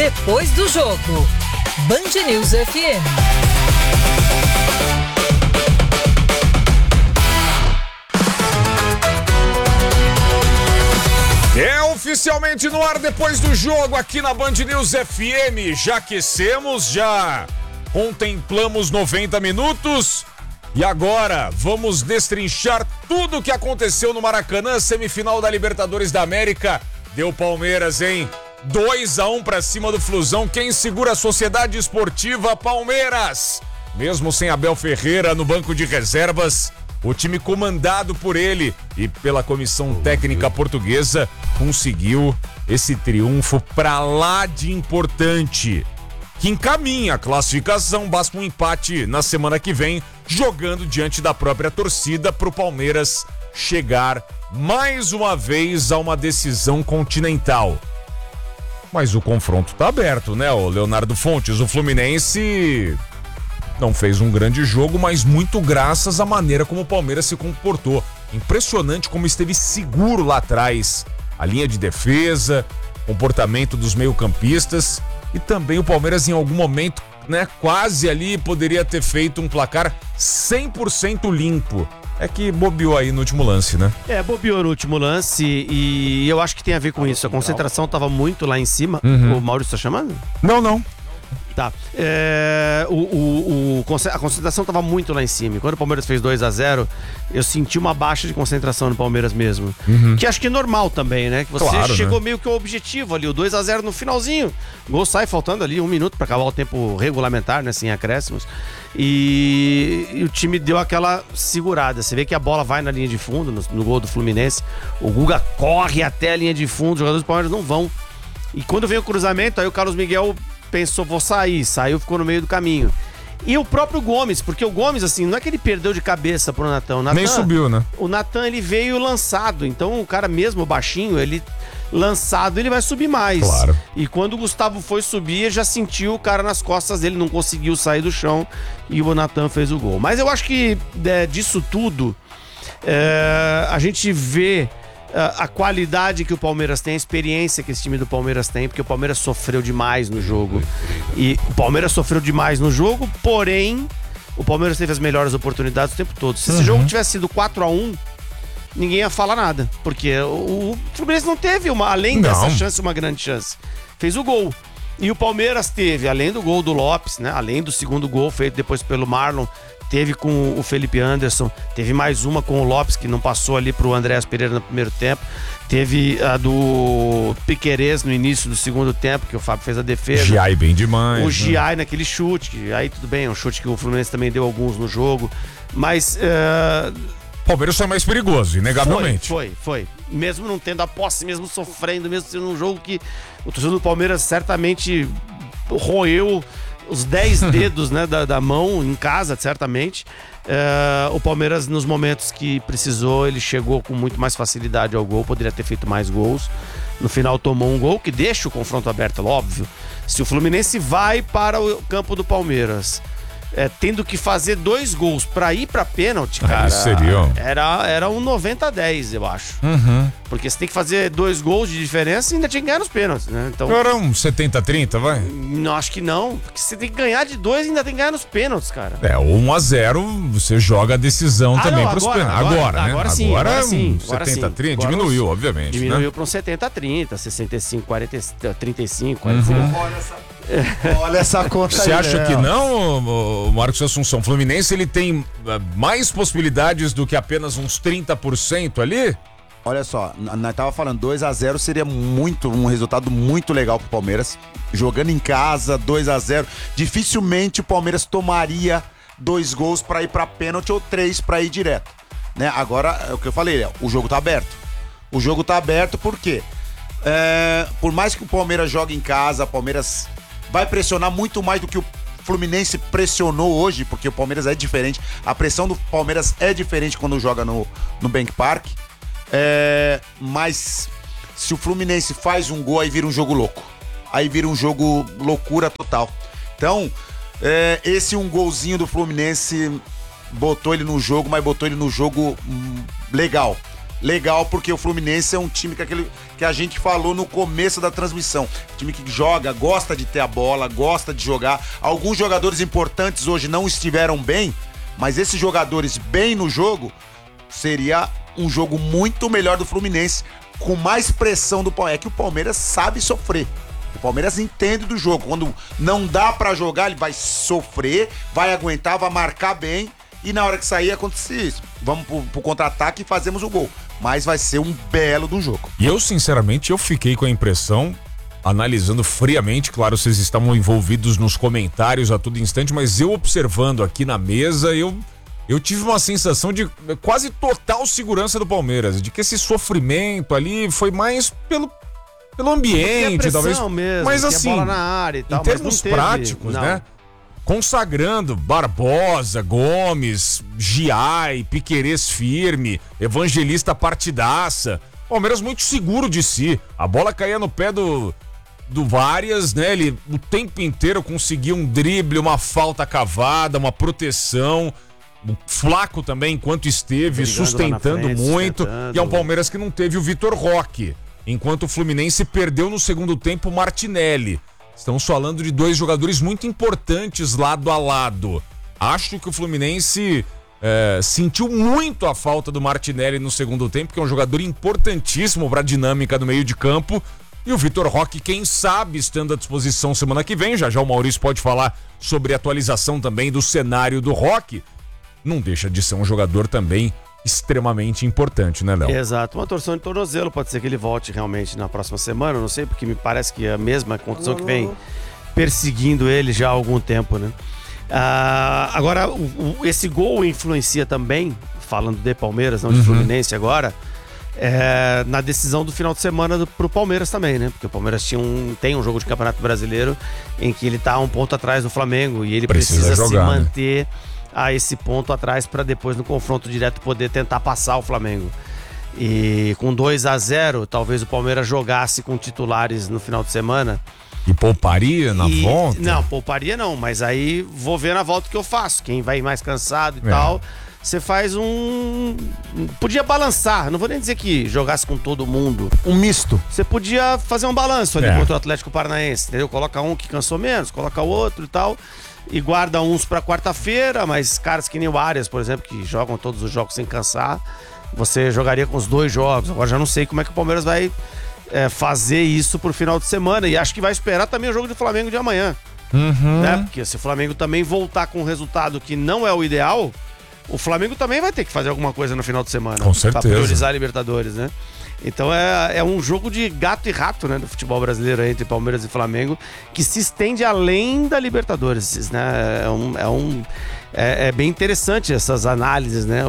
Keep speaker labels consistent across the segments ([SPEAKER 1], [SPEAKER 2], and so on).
[SPEAKER 1] Depois do jogo, Band News FM.
[SPEAKER 2] É oficialmente no ar depois do jogo aqui na Band News FM. Já aquecemos, já contemplamos 90 minutos e agora vamos destrinchar tudo o que aconteceu no Maracanã, semifinal da Libertadores da América. Deu Palmeiras, hein? 2-1 pra cima do Flusão. Quem segura a Sociedade Esportiva? Palmeiras. Mesmo sem Abel Ferreira no banco de reservas, o time comandado por ele e pela comissão técnica portuguesa conseguiu esse triunfo pra lá de importante, que encaminha a classificação. Basta um empate na semana que vem, jogando diante da própria torcida, pro Palmeiras chegar mais uma vez a uma decisão continental. Mas o confronto tá aberto, né, o Leonardo Fontes? O Fluminense não fez um grande jogo, mas muito graças à maneira como o Palmeiras se comportou. Impressionante como esteve seguro lá atrás. A linha de defesa, comportamento dos meio-campistas e também o Palmeiras em algum momento, né, quase ali poderia ter feito um placar 100% limpo. É que bobeou aí no último lance, né?
[SPEAKER 3] Bobeou no último lance e eu acho que tem a ver com isso. A concentração tava muito lá em cima. O Maurício tá chamando?
[SPEAKER 2] Não.
[SPEAKER 3] Tá. A concentração tava muito lá em cima. E quando o Palmeiras fez 2-0, eu senti uma baixa de concentração no Palmeiras mesmo. Que acho que é normal também, né? Que você chegou, né, meio que ao objetivo ali, o 2-0 no finalzinho. O gol sai faltando ali 1 minuto pra acabar o tempo regulamentar, né? Sem acréscimos. E o time deu aquela segurada. Você vê que a bola vai na linha de fundo, no gol do Fluminense. O Guga corre até a linha de fundo, os jogadores do Palmeiras não vão. E quando vem o cruzamento, aí o Carlos Miguel pensou, vou sair, saiu, ficou no meio do caminho. E o próprio Gomes, porque o Gomes, assim, não é que ele perdeu de cabeça pro Natan.
[SPEAKER 2] Nem subiu, né?
[SPEAKER 3] O Natan, ele veio lançado, então o cara mesmo baixinho, ele lançado, ele vai subir mais.
[SPEAKER 2] Claro.
[SPEAKER 3] E quando o Gustavo foi subir, já sentiu o cara nas costas dele, não conseguiu sair do chão e o Natan fez o gol. Mas eu acho que disso tudo, a gente vê a qualidade que o Palmeiras tem, a experiência que esse time do Palmeiras tem, porque o Palmeiras sofreu demais no jogo. E o Palmeiras sofreu demais no jogo, porém, o Palmeiras teve as melhores oportunidades o tempo todo. Se esse jogo tivesse sido 4-1, ninguém ia falar nada, porque o Fluminense não teve, além dessa chance, uma grande chance. Fez o gol. E o Palmeiras teve, além do gol do Lopes, né, além do segundo gol feito depois pelo Marlon, teve com o Felipe Anderson, teve mais uma com o Lopes, que não passou ali pro Andréas Pereira no primeiro tempo. Teve a do Piquerez no início do segundo tempo, que o Fábio fez a defesa.
[SPEAKER 2] Giai bem demais.
[SPEAKER 3] O Giai naquele chute, que aí tudo bem, é um chute que o Fluminense também deu alguns no jogo. Mas
[SPEAKER 2] o Palmeiras foi mais perigoso, inegavelmente.
[SPEAKER 3] Foi. Mesmo não tendo a posse, mesmo sofrendo, mesmo sendo um jogo que o torcedor do Palmeiras certamente roeu os 10 dedos, né, da mão em casa, certamente. O Palmeiras, nos momentos que precisou, ele chegou com muito mais facilidade ao gol, poderia ter feito mais gols. No final tomou um gol que deixa o confronto aberto, óbvio. Se o Fluminense vai para o campo do Palmeiras tendo que fazer 2 gols pra ir pra pênalti, cara, era um 90-10, eu acho. Porque você tem que fazer 2 gols de diferença e ainda tinha que ganhar nos pênaltis, né? Então,
[SPEAKER 2] era um 70-30, vai?
[SPEAKER 3] Não, acho que não. Porque você tem que ganhar de 2 e ainda tem que ganhar nos pênaltis, cara.
[SPEAKER 2] 1-0, você joga a decisão também pros pênaltis.
[SPEAKER 3] Agora sim.
[SPEAKER 2] Agora é um 70-30, diminuiu, obviamente.
[SPEAKER 3] Diminuiu,
[SPEAKER 2] né?
[SPEAKER 3] pra um 70-30, 65-40, 35, 45.
[SPEAKER 4] Olha essa conta aí.
[SPEAKER 2] Você acha que não, Marcos Assunção? O Fluminense, ele tem mais possibilidades do que apenas uns 30% ali?
[SPEAKER 4] Olha só, nós tava falando, 2-0 seria um resultado muito legal pro Palmeiras. Jogando em casa, 2-0. Dificilmente o Palmeiras tomaria 2 gols pra ir pra pênalti ou 3 pra ir direto. Né? Agora, é o que eu falei, o jogo tá aberto. O jogo tá aberto por quê? Por mais que o Palmeiras jogue em casa, o Palmeiras vai pressionar muito mais do que o Fluminense pressionou hoje, porque o Palmeiras é diferente. A pressão do Palmeiras é diferente quando joga no Bank Park. Mas se o Fluminense faz um gol, aí vira um jogo louco. Aí vira um jogo loucura total. Então, esse um golzinho do Fluminense botou ele no jogo, mas botou ele no jogo legal. legal, porque o Fluminense é um time que a gente falou no começo da transmissão. Time que joga, gosta de ter a bola, gosta de jogar. Alguns jogadores importantes hoje não estiveram bem, mas esses jogadores bem no jogo, seria um jogo muito melhor do Fluminense, com mais pressão do Palmeiras. É que o Palmeiras sabe sofrer. O Palmeiras entende do jogo. Quando não dá pra jogar, ele vai sofrer, vai aguentar, vai marcar bem. E na hora que sair, acontece isso. Vamos pro contra-ataque e fazemos o gol. Mas vai ser um belo de um jogo.
[SPEAKER 2] E eu, sinceramente, eu fiquei com a impressão, analisando friamente, claro, vocês estavam envolvidos nos comentários a todo instante, mas eu observando aqui na mesa, eu tive uma sensação de quase total segurança do Palmeiras, de que esse sofrimento ali foi mais pelo ambiente, talvez.
[SPEAKER 3] Mesmo,
[SPEAKER 2] mas assim,
[SPEAKER 3] bola na área e tal,
[SPEAKER 2] em termos práticos, né? Consagrando Barbosa, Gomes, Giai, Piquerez firme, Evangelista partidaça. Palmeiras muito seguro de si. A bola caía no pé do Varias, né? Ele o tempo inteiro conseguia um drible, uma falta cavada, uma proteção. O Flaco também, enquanto esteve, sustentando muito. E é um Palmeiras que não teve o Vitor Roque. Enquanto o Fluminense perdeu no segundo tempo o Martinelli. Estamos falando de dois jogadores muito importantes lado a lado. Acho que o Fluminense sentiu muito a falta do Martinelli no segundo tempo, que é um jogador importantíssimo para a dinâmica do meio de campo. E o Vitor Roque, quem sabe, estando à disposição semana que vem, já o Maurício pode falar sobre a atualização também do cenário do Roque. Não deixa de ser um jogador também extremamente importante, né, Léo?
[SPEAKER 3] Exato, uma torção de tornozelo, pode ser que ele volte realmente na próxima semana, não sei, porque me parece que é a mesma contusão que vem perseguindo ele já há algum tempo, né? Agora, esse gol influencia também, falando de Palmeiras, não de Fluminense agora, na decisão do final de semana pro Palmeiras também, né? Porque o Palmeiras tem um jogo de Campeonato Brasileiro em que ele tá um ponto atrás do Flamengo e ele precisa jogar, se manter, né, a esse ponto atrás para depois no confronto direto poder tentar passar o Flamengo. E com 2-0, talvez o Palmeiras jogasse com titulares no final de semana.
[SPEAKER 2] E pouparia na volta?
[SPEAKER 3] Não, pouparia não, mas aí vou ver na volta o que eu faço. Quem vai mais cansado e tal, você faz podia balançar, não vou nem dizer que jogasse com todo mundo.
[SPEAKER 4] Um misto.
[SPEAKER 3] Você podia fazer um balanço ali contra o Atlético Paranaense, entendeu? Coloca um que cansou menos, coloca outro e tal. E guarda uns pra quarta-feira, mas caras que nem o Arias, por exemplo, que jogam todos os jogos sem cansar, você jogaria com os 2 jogos. Agora já não sei como é que o Palmeiras vai fazer isso pro final de semana. E acho que vai esperar também o jogo do Flamengo de amanhã. Né? Porque se o Flamengo também voltar com um resultado que não é o ideal, o Flamengo também vai ter que fazer alguma coisa no final de semana.
[SPEAKER 2] Com certeza.
[SPEAKER 3] Pra priorizar a Libertadores, né? Então é um jogo de gato e rato, né, do futebol brasileiro entre Palmeiras e Flamengo, que se estende além da Libertadores, né? É bem interessante essas análises, né?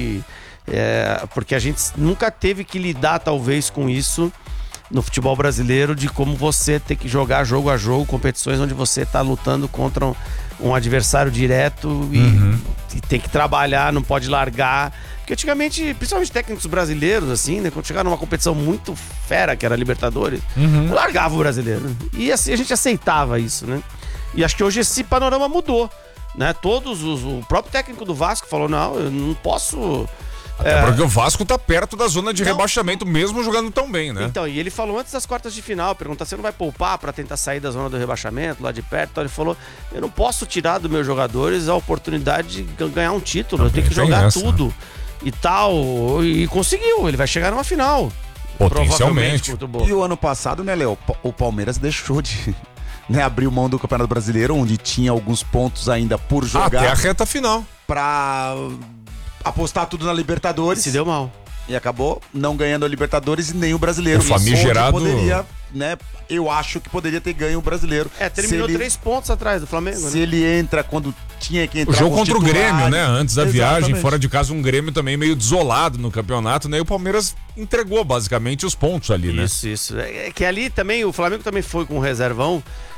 [SPEAKER 3] Porque a gente nunca teve que lidar, talvez, com isso no futebol brasileiro, de como você ter que jogar jogo a jogo, competições onde você está lutando contra um adversário direto e tem que trabalhar, não pode largar. Porque antigamente, principalmente técnicos brasileiros, assim, né? Quando chegaram numa competição muito fera, que era a Libertadores, largava o brasileiro. E assim, a gente aceitava isso, né? E acho que hoje esse panorama mudou, né? O próprio técnico do Vasco falou, não, eu não posso...
[SPEAKER 2] Até porque o Vasco tá perto da zona de rebaixamento, mesmo jogando tão bem, né?
[SPEAKER 3] Então, e ele falou antes das quartas de final, perguntar se não vai poupar pra tentar sair da zona do rebaixamento, lá de perto. Então ele falou, eu não posso tirar dos meus jogadores a oportunidade de ganhar um título, eu tenho que jogar tudo e tal. E conseguiu, ele vai chegar numa final.
[SPEAKER 2] Potencialmente.
[SPEAKER 4] E o ano passado, né, Léo, o Palmeiras deixou de... Né, abriu mão do Campeonato Brasileiro, onde tinha alguns pontos ainda por jogar.
[SPEAKER 2] Até a reta final.
[SPEAKER 4] Pra apostar tudo na Libertadores.
[SPEAKER 3] Se deu mal.
[SPEAKER 4] E acabou não ganhando a Libertadores e nem o Brasileiro.
[SPEAKER 2] O famigerado...
[SPEAKER 4] Poderia, né, eu acho que poderia ter ganho o Brasileiro.
[SPEAKER 3] Terminou 3 pontos atrás do Flamengo,
[SPEAKER 4] Se
[SPEAKER 3] né?
[SPEAKER 4] ele entra quando tinha que entrar.
[SPEAKER 2] O jogo contra o Grêmio, né? Antes da viagem, fora de casa, um Grêmio também meio desolado no campeonato, né? E o Palmeiras entregou basicamente os pontos ali, né?
[SPEAKER 3] Isso. É que ali também, o Flamengo também foi com o reservão,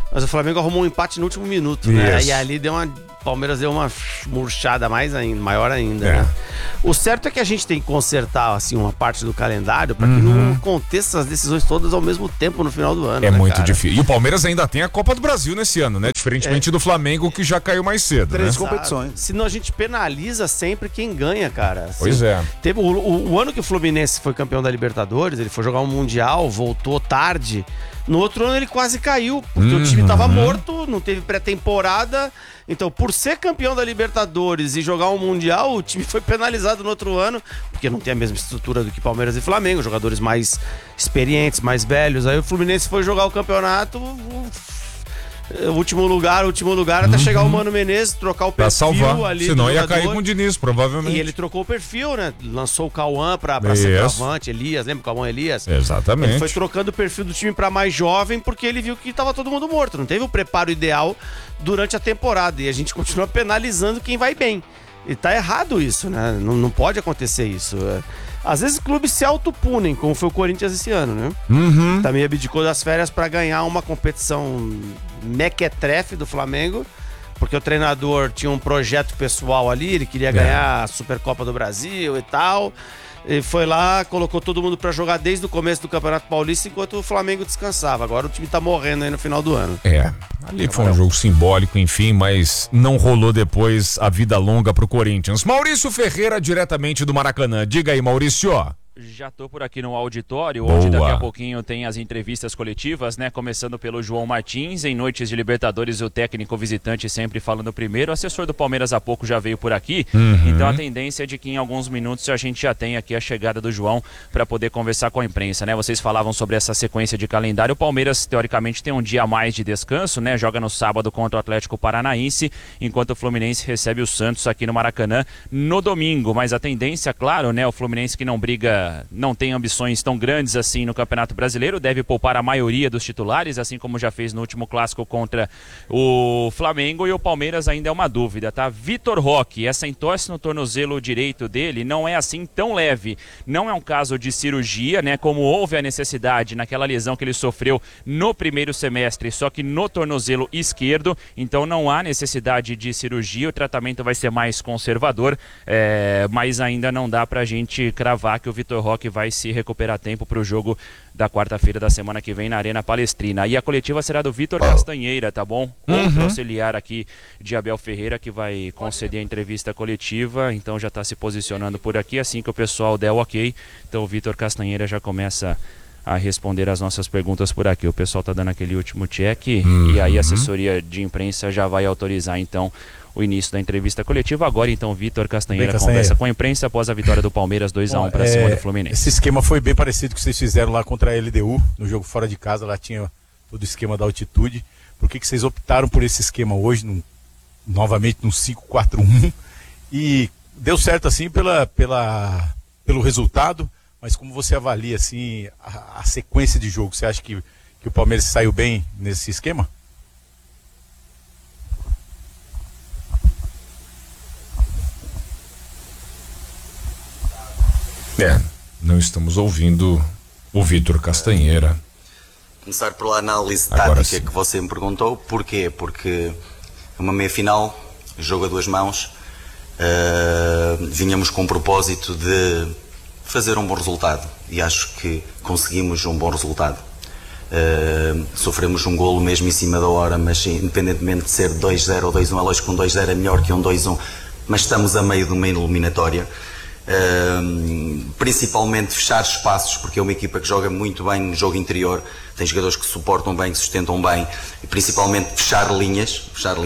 [SPEAKER 3] Mas o Flamengo arrumou um empate no último minuto, né? E ali Palmeiras deu uma murchada maior ainda, né? O certo é que a gente tem que consertar, assim, uma parte do calendário para que não aconteça as decisões todas ao mesmo tempo no final do ano.
[SPEAKER 2] É muito difícil. E o Palmeiras ainda tem a Copa do Brasil nesse ano, né? Diferentemente do Flamengo, que já caiu mais cedo,
[SPEAKER 4] 3
[SPEAKER 2] né?
[SPEAKER 4] competições.
[SPEAKER 3] Senão a gente penaliza sempre quem ganha, cara. Assim,
[SPEAKER 2] Pois é.
[SPEAKER 3] Teve o ano que o Fluminense foi campeão da Libertadores, ele foi jogar um Mundial, voltou tarde. No outro ano ele quase caiu, porque o time tava morto, não teve pré-temporada. Então, por ser campeão da Libertadores e jogar um Mundial, o time foi penalizado no outro ano, porque não tem a mesma estrutura do que Palmeiras e Flamengo, jogadores mais experientes, mais velhos. Aí o Fluminense foi jogar o campeonato, último lugar, até chegar o Mano Menezes, trocar o perfil
[SPEAKER 2] pra salvar,
[SPEAKER 3] ali.
[SPEAKER 2] Senão ia cair com o Diniz, provavelmente.
[SPEAKER 3] E ele trocou o perfil, né? Lançou o Cauã pra centroavante, Elias, lembra o Cauã Elias?
[SPEAKER 2] Exatamente.
[SPEAKER 3] Ele foi trocando o perfil do time pra mais jovem, porque ele viu que tava todo mundo morto, não teve o preparo ideal durante a temporada, e a gente continua penalizando quem vai bem. E tá errado isso, né? Não pode acontecer isso. Às vezes clubes se autopunem, como foi o Corinthians esse ano, né? Também abdicou das férias pra ganhar uma competição mequetrefe do Flamengo, porque o treinador tinha um projeto pessoal ali, ele queria ganhar a Supercopa do Brasil e tal. Ele foi lá, colocou todo mundo pra jogar desde o começo do Campeonato Paulista, enquanto o Flamengo descansava. Agora o time tá morrendo aí no final do ano.
[SPEAKER 2] Ali foi um jogo simbólico, enfim, mas não rolou depois a vida longa pro Corinthians. Maurício Ferreira, diretamente do Maracanã. Diga aí, Maurício.
[SPEAKER 5] Já tô por aqui no auditório, onde daqui a pouquinho tem as entrevistas coletivas, né? Começando pelo João Martins, em noites de Libertadores, o técnico visitante sempre falando primeiro. O assessor do Palmeiras há pouco já veio por aqui, então a tendência é de que em alguns minutos a gente já tem aqui a chegada do João para poder conversar com a imprensa, né? Vocês falavam sobre essa sequência de calendário. O Palmeiras, teoricamente, tem um dia a mais de descanso, né? Joga no sábado contra o Atlético Paranaense, enquanto o Fluminense recebe o Santos aqui no Maracanã no domingo. Mas a tendência, claro, né? O Fluminense que não tem ambições tão grandes assim no Campeonato Brasileiro, deve poupar a maioria dos titulares, assim como já fez no último clássico contra o Flamengo, e o Palmeiras ainda é uma dúvida, tá? Vitor Roque, essa entorse no tornozelo direito dele não é assim tão leve, não é um caso de cirurgia, né, como houve a necessidade naquela lesão que ele sofreu no primeiro semestre, só que no tornozelo esquerdo, então não há necessidade de cirurgia, o tratamento vai ser mais conservador, mas ainda não dá pra gente cravar que o Vitor Roque vai se recuperar a tempo para o jogo da quarta-feira da semana que vem na Arena Palestrina. E a coletiva será do Vitor Castanheira, tá bom? Outro auxiliar aqui de Abel Ferreira, que vai conceder a entrevista coletiva, então já está se posicionando por aqui, assim que o pessoal der o ok, então o Vitor Castanheira já começa a responder as nossas perguntas por aqui. O pessoal tá dando aquele último check e aí a assessoria de imprensa já vai autorizar então o início da entrevista coletiva. Agora então Vitor Castanheira conversa com a imprensa após a vitória do Palmeiras 2-1 para cima do Fluminense.
[SPEAKER 6] Esse esquema foi bem parecido com o que vocês fizeram lá contra a LDU, no jogo fora de casa, lá tinha todo o esquema da altitude. Por que vocês optaram por esse esquema hoje, novamente no 5-4-1? E deu certo assim pelo resultado, mas como você avalia assim a sequência de jogo? Você acha que o Palmeiras saiu bem nesse esquema?
[SPEAKER 2] Não estamos ouvindo o Vitor Castanheira.
[SPEAKER 7] Começar pela análise tática que você me perguntou. Porquê? Porque uma meia-final, jogo a duas mãos, vinhamos com o propósito de fazer um bom resultado e acho que conseguimos um bom resultado. Sofremos um golo mesmo em cima da hora, mas independentemente de ser 2-0 ou 2-1, é lógico que um 2-0 é melhor que um 2-1, mas estamos a meio de uma eliminatória. Principalmente fechar espaços, porque é uma equipa que joga muito bem no jogo interior, tem jogadores que suportam bem, que sustentam bem, e principalmente fechar linhas.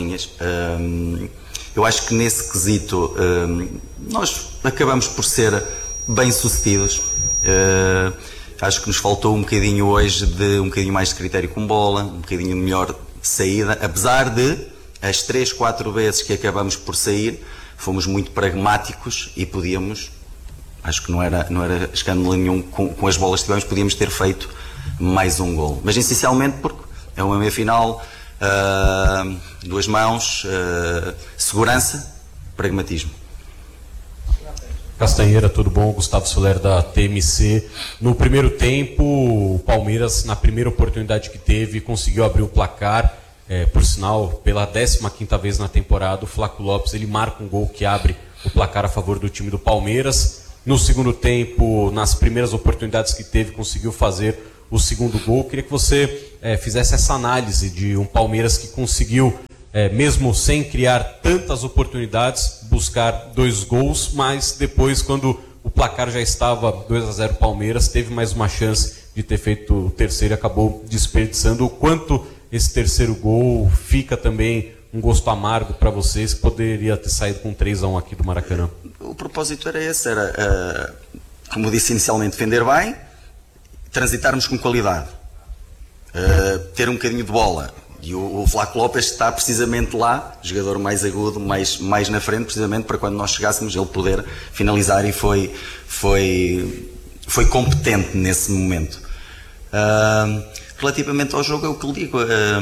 [SPEAKER 7] Eu acho que nesse quesito nós acabamos por ser bem sucedidos. Acho que nos faltou um bocadinho hoje de um bocadinho mais de critério com bola, um bocadinho melhor de saída, apesar de as 3-4 vezes que acabamos por sair fomos muito pragmáticos e podíamos, acho que não era escândalo nenhum com as bolas que tivemos, podíamos ter feito mais um gol. Mas essencialmente porque é uma meia-final, duas mãos, segurança, pragmatismo.
[SPEAKER 8] Castanheira, tudo bom? Gustavo Soler da TMC. No primeiro tempo, o Palmeiras, na primeira oportunidade que teve, conseguiu abrir o placar. Por sinal, pela 15ª vez na temporada, o Flaco Lopes ele marca um gol que abre o placar a favor do time do Palmeiras. No segundo tempo, nas primeiras oportunidades que teve, conseguiu fazer o segundo gol. Queria que você fizesse essa análise de um Palmeiras que conseguiu, mesmo sem criar tantas oportunidades, buscar 2 gols, mas depois, quando o placar já estava 2-0 Palmeiras, teve mais uma chance de ter feito o terceiro e acabou desperdiçando. O quanto esse terceiro gol fica também um gosto amargo para vocês, que poderia ter saído com 3-1 aqui do Maracanã?
[SPEAKER 7] O propósito era esse, como eu disse inicialmente, defender bem, transitarmos com qualidade, ter um bocadinho de bola. E o Flaco Lopes está precisamente lá, jogador mais agudo, mais na frente, precisamente para quando nós chegássemos ele poder finalizar, e foi competente nesse momento. Relativamente ao jogo, é o que lhe digo.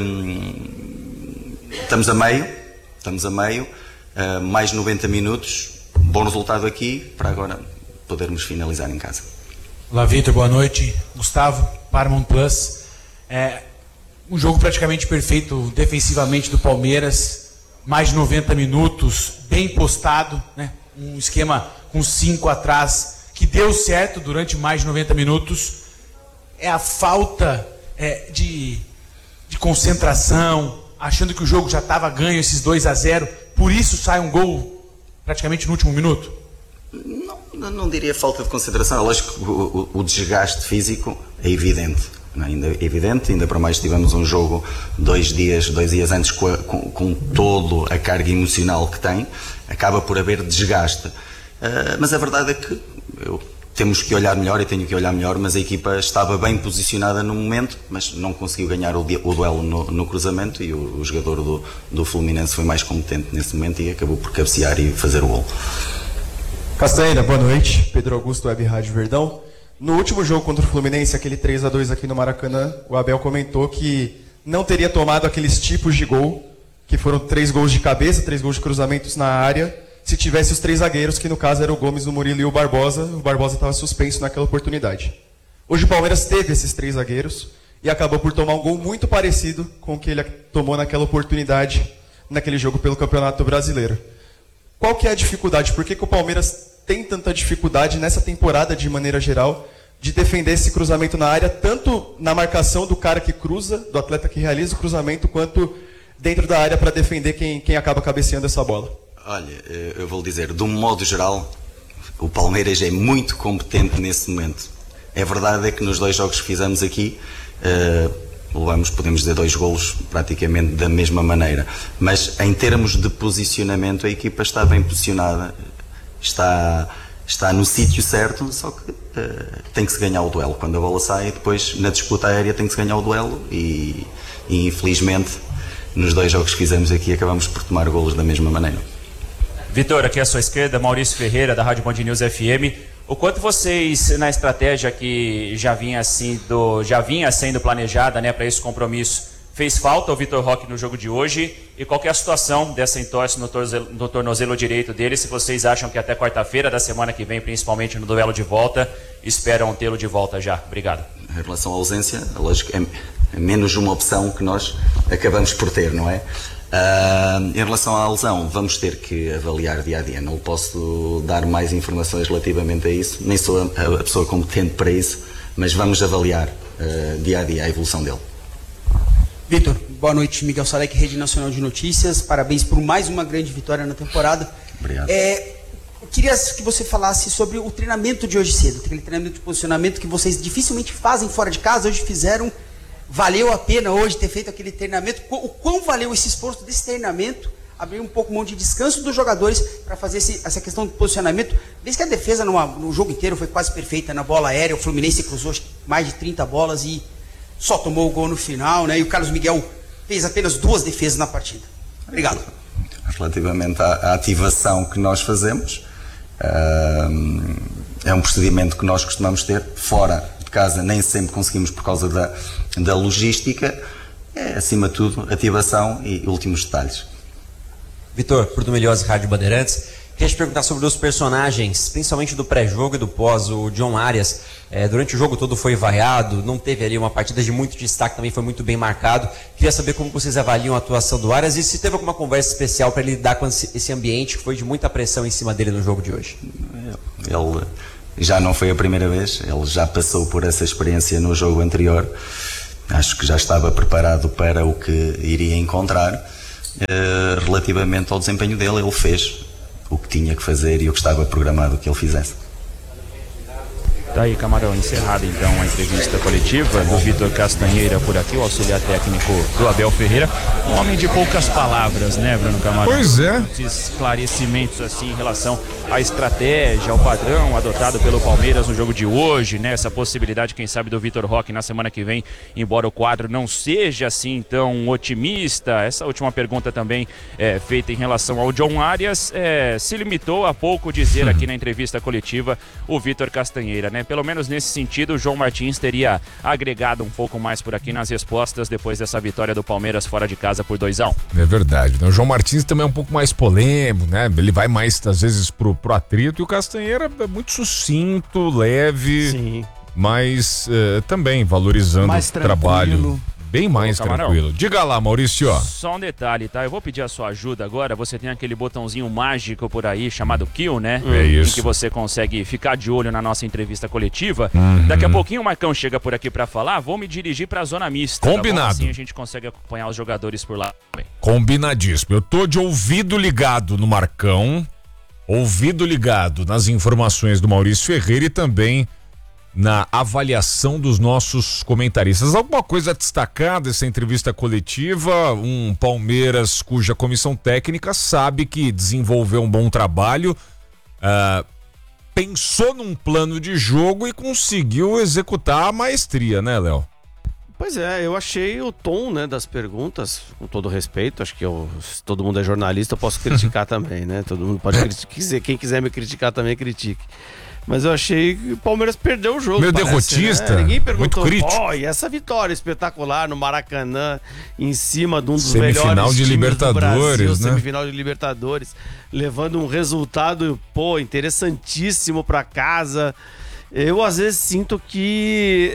[SPEAKER 7] Estamos a meio, mais 90 minutos, bom resultado aqui, para agora podermos finalizar em casa.
[SPEAKER 9] Olá, Vitor, boa noite. Gustavo, Paramount Plus. Um jogo praticamente perfeito defensivamente do Palmeiras, mais de 90 minutos, bem postado, né? Um esquema com 5 atrás, que deu certo durante mais de 90 minutos. É a falta de concentração, achando que o jogo já estava ganho, esses 2-0, por isso sai um gol praticamente no último minuto?
[SPEAKER 7] Não diria falta de concentração. É lógico que o desgaste físico é evidente. Ainda para mais tivemos um jogo 2 dias antes com toda a carga emocional que tem, acaba por haver desgaste. Mas a verdade é que temos que olhar melhor, e tenho que olhar melhor, mas a equipa estava bem posicionada no momento, mas não conseguiu ganhar o duelo no cruzamento, e o jogador do Fluminense foi mais competente nesse momento e acabou por cabecear e fazer o gol.
[SPEAKER 10] Castanheira, boa noite. Pedro Augusto, Web Rádio Verdão. No último jogo contra o Fluminense, aquele 3-2 aqui no Maracanã, o Abel comentou que não teria tomado aqueles tipos de gol, que foram 3 gols de cabeça, 3 gols de cruzamentos na área, se tivesse os 3 zagueiros, que no caso era o Gomes, o Murilo e o Barbosa estava suspenso naquela oportunidade. Hoje o Palmeiras teve esses 3 zagueiros e acabou por tomar um gol muito parecido com o que ele tomou naquela oportunidade, naquele jogo pelo Campeonato Brasileiro. Qual que é a dificuldade? Por que o Palmeiras tem tanta dificuldade nessa temporada, de maneira geral, de defender esse cruzamento na área, tanto na marcação do cara que cruza, do atleta que realiza o cruzamento, quanto dentro da área para defender quem acaba cabeceando essa bola?
[SPEAKER 7] Olha, eu vou lhe dizer, de um modo geral, o Palmeiras é muito competente nesse momento. É verdade que nos 2 jogos que fizemos aqui, podemos dizer 2 golos praticamente da mesma maneira, mas em termos de posicionamento a equipa está bem posicionada, está no sítio certo, só que tem que se ganhar o duelo. Quando a bola sai, depois na disputa aérea tem que se ganhar o duelo, e infelizmente nos 2 jogos que fizemos aqui acabamos por tomar golos da mesma maneira.
[SPEAKER 5] Vitor, aqui à sua esquerda, Maurício Ferreira, da Rádio Band News FM. O quanto vocês, na estratégia que já vinha sendo planejada, né, para esse compromisso, fez falta o Vitor Roque no jogo de hoje? E qual que é a situação dessa entorse no tornozelo direito dele? Se vocês acham que até quarta-feira da semana que vem, principalmente no duelo de volta, esperam tê-lo de volta já? Obrigado.
[SPEAKER 7] Em relação à ausência, lógico, é menos uma opção que nós acabamos por ter, não é? Em relação à lesão, vamos ter que avaliar dia a dia. Não posso dar mais informações relativamente a isso, nem sou a pessoa competente para isso, mas vamos avaliar dia a dia a evolução dele.
[SPEAKER 11] Vitor, boa noite. Miguel Salek, Rede Nacional de Notícias. Parabéns por mais uma grande vitória na temporada.
[SPEAKER 7] Obrigado.
[SPEAKER 11] Eu queria que você falasse sobre o treinamento de hoje cedo, aquele treinamento de posicionamento que vocês dificilmente fazem fora de casa, hoje fizeram. Valeu a pena hoje ter feito aquele treinamento? O quão valeu esse esforço desse treinamento? Abrir um pouco mão de descanso dos jogadores para fazer essa questão de posicionamento. Desde que a defesa no jogo inteiro foi quase perfeita na bola aérea, o Fluminense cruzou mais de 30 bolas e só tomou o gol no final, né? E o Carlos Miguel fez apenas 2 defesas na partida. Obrigado.
[SPEAKER 7] Relativamente à ativação que nós fazemos, é um procedimento que nós costumamos ter fora de casa, nem sempre conseguimos por causa da logística. É, acima de tudo, ativação e últimos detalhes.
[SPEAKER 12] Vitor, Porto Melhose, Rádio Bandeirantes. Queria te perguntar sobre os personagens, principalmente do pré-jogo e do pós. O John Arias, durante o jogo todo foi vaiado, não teve ali uma partida de muito destaque, também foi muito bem marcado. Queria saber como vocês avaliam a atuação do Arias e se teve alguma conversa especial para ele lidar com esse ambiente que foi de muita pressão em cima dele no jogo de hoje.
[SPEAKER 7] Ele já não foi a primeira vez, ele já passou por essa experiência no jogo anterior. Acho que já estava preparado para o que iria encontrar. Relativamente ao desempenho dele, ele fez o que tinha que fazer e o que estava programado que ele fizesse.
[SPEAKER 5] Tá aí, Camarão, encerrada então a entrevista coletiva do Vitor Castanheira por aqui, o auxiliar técnico do Abel Ferreira. Um homem de poucas palavras, né, Bruno Camarão?
[SPEAKER 2] Pois é.
[SPEAKER 5] Esses esclarecimentos assim em relação à estratégia, ao padrão adotado pelo Palmeiras no jogo de hoje, né? Essa possibilidade, quem sabe, do Vitor Roque na semana que vem, embora o quadro não seja assim tão otimista. Essa última pergunta também feita em relação ao John Arias, se limitou a pouco dizer aqui na entrevista coletiva o Vitor Castanheira, né? Pelo menos nesse sentido, o João Martins teria agregado um pouco mais por aqui nas respostas depois dessa vitória do Palmeiras fora de casa por 2-1.
[SPEAKER 2] É verdade, né? O João Martins também é um pouco mais polêmico, né? Ele vai mais, às vezes, pro atrito, e o Castanheira é muito sucinto, leve, sim, mas também valorizando mais o trabalho. Bem mais tranquilo. Diga lá, Maurício.
[SPEAKER 5] Só um detalhe, tá? Eu vou pedir a sua ajuda agora. Você tem aquele botãozinho mágico por aí chamado Kill, né?
[SPEAKER 2] É isso.
[SPEAKER 5] Em que você consegue ficar de olho na nossa entrevista coletiva. Daqui a pouquinho o Marcão chega por aqui pra falar. Vou me dirigir pra zona mista.
[SPEAKER 2] Combinado.
[SPEAKER 5] Tá bom? Assim a gente consegue acompanhar os jogadores por lá também.
[SPEAKER 2] Combinadíssimo. Eu tô de ouvido ligado no Marcão, ouvido ligado nas informações do Maurício Ferreira e também na avaliação dos nossos comentaristas. Alguma coisa a destacar dessa entrevista coletiva? Um Palmeiras cuja comissão técnica sabe que desenvolveu um bom trabalho, pensou num plano de jogo e conseguiu executar a maestria, né, Léo?
[SPEAKER 3] Pois é, eu achei o tom, né, das perguntas, com todo respeito, acho que se todo mundo é jornalista, eu posso criticar também, né? Todo mundo pode criticar, quem quiser me criticar também critique. Mas eu achei que o Palmeiras perdeu o jogo.
[SPEAKER 2] Meio derrotista,
[SPEAKER 3] né? Ninguém perguntou,
[SPEAKER 2] muito crítico.
[SPEAKER 3] E essa vitória espetacular no Maracanã, em cima de um dos
[SPEAKER 2] semifinal
[SPEAKER 3] melhores
[SPEAKER 2] de
[SPEAKER 3] times
[SPEAKER 2] Libertadores,
[SPEAKER 3] do Brasil,
[SPEAKER 2] né?
[SPEAKER 3] Semifinal de Libertadores, levando um resultado, interessantíssimo pra casa. Eu às vezes sinto que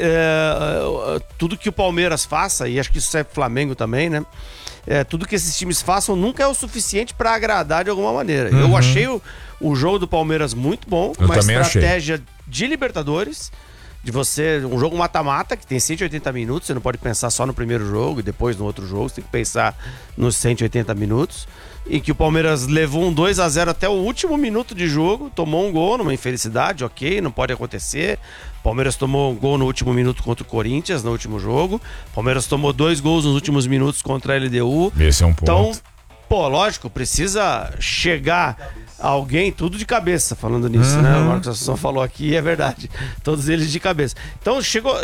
[SPEAKER 3] tudo que o Palmeiras faça, e acho que isso serve pro Flamengo também, né? Tudo que esses times façam nunca é o suficiente para agradar de alguma maneira. Eu achei o jogo do Palmeiras muito bom, uma estratégia de Libertadores, de você, um jogo mata-mata que tem 180 minutos, você não pode pensar só no primeiro jogo e depois no outro jogo, você tem que pensar nos 180 minutos, em que o Palmeiras levou um 2-0 até o último minuto de jogo, tomou um gol numa infelicidade, ok, não pode acontecer. O Palmeiras tomou um gol no último minuto contra o Corinthians, no último jogo. O Palmeiras tomou 2 gols nos últimos minutos contra a LDU.
[SPEAKER 2] Esse é um ponto.
[SPEAKER 3] Então, lógico, precisa chegar alguém, tudo de cabeça, falando nisso, né? O Marcos Assunção falou aqui, é verdade. Todos eles de cabeça. Então,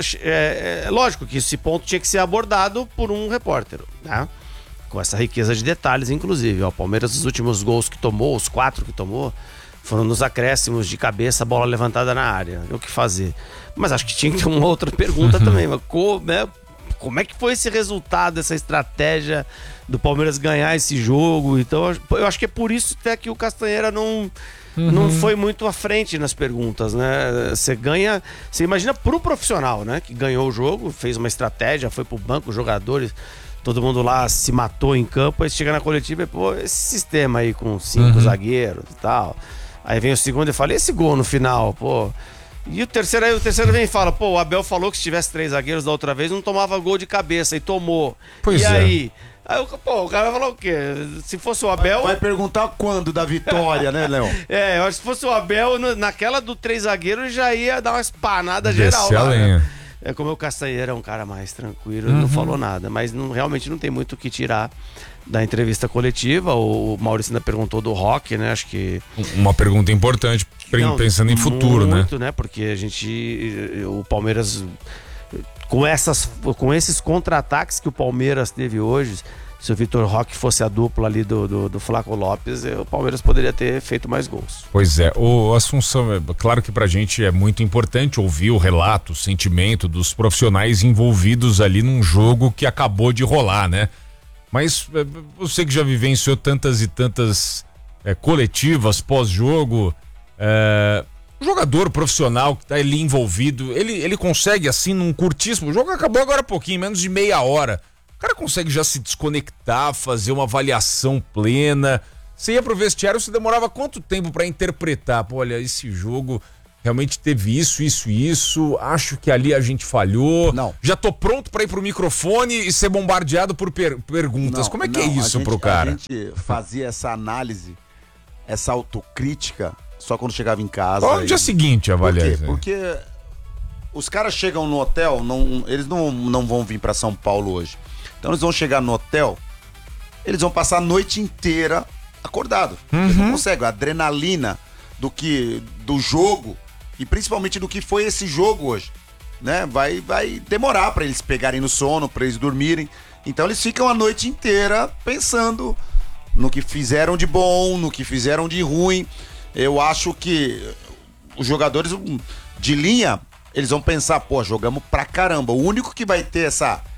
[SPEAKER 3] lógico que esse ponto tinha que ser abordado por um repórter, né? Com essa riqueza de detalhes, inclusive. O Palmeiras, os últimos gols que tomou, os 4 que tomou, foram nos acréscimos de cabeça, bola levantada na área. O que fazer? Mas acho que tinha que ter uma outra pergunta também. Mas como é que foi esse resultado, essa estratégia do Palmeiras ganhar esse jogo? Então, eu acho que é por isso até que o Castanheira não foi muito à frente nas perguntas, né? Você imagina pro profissional, né? Que ganhou o jogo, fez uma estratégia, foi pro banco, os jogadores, todo mundo lá se matou em campo, aí chega na coletiva e, esse sistema aí com 5 zagueiros e tal. Aí vem o segundo e fala, esse gol no final, E o terceiro vem e fala, o Abel falou que se tivesse 3 zagueiros da outra vez, não tomava gol de cabeça, e tomou.
[SPEAKER 2] Pois
[SPEAKER 3] aí o cara vai falar o quê? Se fosse o Abel...
[SPEAKER 4] Vai perguntar quando da vitória, né, Léo?
[SPEAKER 3] eu acho que se fosse o Abel, naquela do 3 zagueiros, já ia dar uma espanada geral lá, né? Como o Castanheira é um cara mais tranquilo, não falou nada, mas realmente não tem muito o que tirar da entrevista coletiva. O Maurício ainda perguntou do Roque, né? Acho que...
[SPEAKER 2] Uma pergunta importante, pensando em futuro,
[SPEAKER 3] muito, né? Porque o Palmeiras, com esses contra-ataques que o Palmeiras teve hoje, se o Vitor Roque fosse a dupla ali do Flaco Lopes, o Palmeiras poderia ter feito mais gols.
[SPEAKER 2] Pois é, o Assunção, claro que pra gente é muito importante ouvir o relato, o sentimento dos profissionais envolvidos ali num jogo que acabou de rolar, né? Mas você que já vivenciou tantas e tantas coletivas, pós-jogo. Jogador profissional que tá ali envolvido, ele consegue, assim, num curtíssimo... O jogo acabou agora há pouquinho, menos de meia hora. O cara consegue já se desconectar, fazer uma avaliação plena. Você ia pro vestiário, você demorava quanto tempo pra interpretar? Pô, olha, esse jogo realmente teve isso. Acho que ali a gente falhou.
[SPEAKER 4] Não.
[SPEAKER 2] Já tô pronto pra ir pro microfone e ser bombardeado por perguntas. Como é que é isso pro cara?
[SPEAKER 4] A gente fazia essa análise, essa autocrítica... Só quando chegava em casa.
[SPEAKER 2] Qual o dia seguinte, avaliar?
[SPEAKER 4] Porque os caras chegam no hotel, eles não vão vir pra São Paulo hoje. Então eles vão chegar no hotel, eles vão passar a noite inteira acordado. Eles não conseguem. A adrenalina do jogo e principalmente do que foi esse jogo hoje, né? Vai demorar pra eles pegarem no sono, pra eles dormirem. Então eles ficam a noite inteira pensando no que fizeram de bom, no que fizeram de ruim. Eu acho que os jogadores de linha, eles vão pensar, pô, jogamos pra caramba. O único que vai ter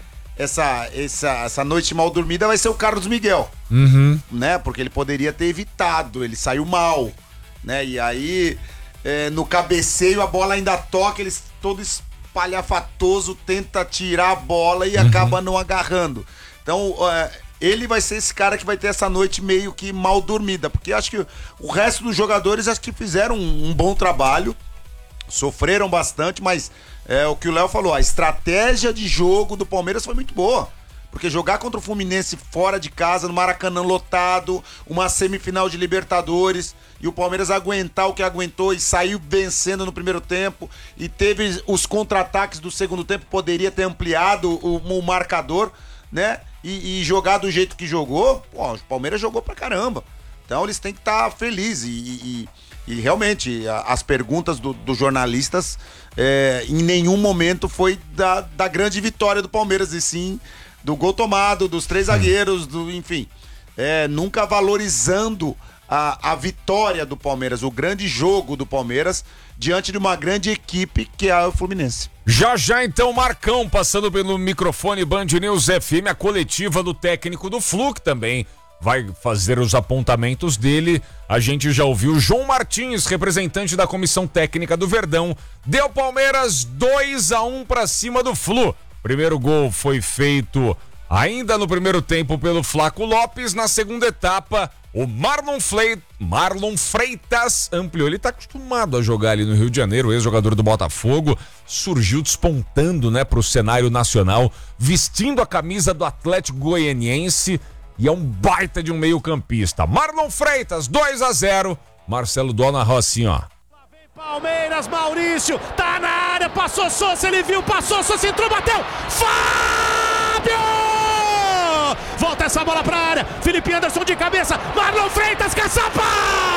[SPEAKER 4] essa noite mal dormida vai ser o Carlos Miguel, né? Porque ele poderia ter evitado, ele saiu mal, né? E aí, no cabeceio, a bola ainda toca, eles todo espalhafatoso, tenta tirar a bola e acaba não agarrando. Então, ele vai ser esse cara que vai ter essa noite meio que mal dormida, porque acho que o resto dos jogadores acho que fizeram um bom trabalho, sofreram bastante, mas o que o Léo falou, a estratégia de jogo do Palmeiras foi muito boa, porque jogar contra o Fluminense fora de casa, no Maracanã lotado, uma semifinal de Libertadores, e o Palmeiras aguentar o que aguentou e saiu vencendo no primeiro tempo, e teve os contra-ataques do segundo tempo, poderia ter ampliado o marcador, né? E jogar do jeito que jogou, pô, o Palmeiras jogou pra caramba. Então eles têm que estar felizes. E realmente, as perguntas dos jornalistas em nenhum momento foi da grande vitória do Palmeiras, e sim do gol tomado, dos 3 zagueiros, enfim. Nunca valorizando a vitória do Palmeiras, o grande jogo do Palmeiras, diante de uma grande equipe que é o Fluminense.
[SPEAKER 2] Já então, Marcão passando pelo microfone Band News FM, a coletiva do técnico do Flu, que também vai fazer os apontamentos dele. A gente já ouviu João Martins, representante da comissão técnica do Verdão, deu Palmeiras 2-1 pra cima do Flu. Primeiro gol foi feito ainda no primeiro tempo pelo Flaco Lopes. Na segunda etapa, o Marlon Freitas ampliou. Ele tá acostumado a jogar ali no Rio de Janeiro, ex-jogador do Botafogo, surgiu despontando, né, pro cenário nacional, vestindo a camisa do Atlético Goianiense, e é um baita de um meio-campista. Marlon Freitas, 2-0. Marcelo Dó narrou assim, ó.
[SPEAKER 13] Palmeiras, Maurício, tá na área, passou Sousa, ele viu, passou Sousa, entrou, bateu, Fábio! Volta essa bola pra área, Felipe Anderson de cabeça, Marlon Freitas, caçapa!